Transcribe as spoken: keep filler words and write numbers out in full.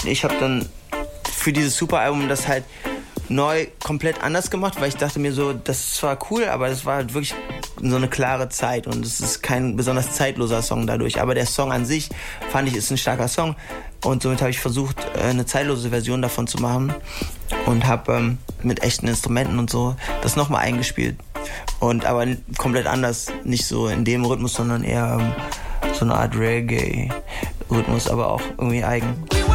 ich habe dann für dieses Super-Album das halt neu komplett anders gemacht, weil ich dachte mir so, das ist zwar cool, aber das war halt wirklich so eine klare Zeit und es ist kein besonders zeitloser Song dadurch. Aber der Song an sich, fand ich, ist ein starker Song und somit habe ich versucht, eine zeitlose Version davon zu machen und habe ähm, mit echten Instrumenten und so das nochmal eingespielt. Und aber komplett anders, nicht so in dem Rhythmus, sondern eher ähm, so eine Art Reggae-Rhythmus, aber auch irgendwie eigen.